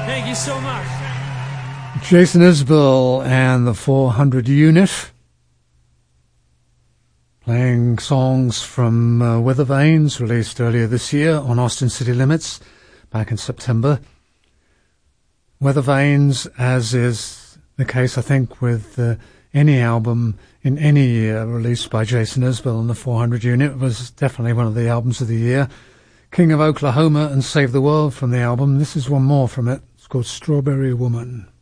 Thank you so much. Jason Isbell and the 400 Unit, playing songs from Weather Vanes, released earlier this year on Austin City Limits back in September. Weather Vanes, as is the case I think with any album in any year released by Jason Isbell and the 400 Unit, was definitely one of the albums of the year. King of Oklahoma and Save the World from the album. This is one more from it. It's called Strawberry Woman.